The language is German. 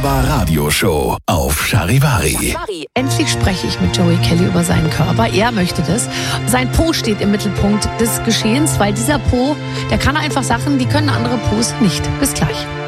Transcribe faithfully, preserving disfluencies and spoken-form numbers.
Baba Radio Show auf Charivari. Charivari. Endlich spreche ich mit Joey Kelly über seinen Körper. Er möchte das. Sein Po steht im Mittelpunkt des Geschehens, weil dieser Po, der kann einfach Sachen, die können andere Pos nicht. Bis gleich.